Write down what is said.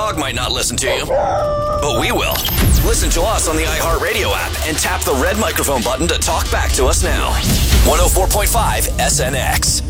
dog might not listen to you, but we will. Listen to us on the iHeartRadio app and tap the red microphone button to talk back to us now. 104.5 SNX.